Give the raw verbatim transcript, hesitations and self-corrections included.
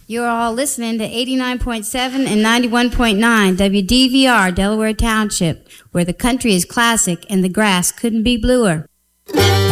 You're all listening to eighty-nine point seven and ninety-one point nine W D V R, Delaware Township, where the country is classic and the grass couldn't be bluer.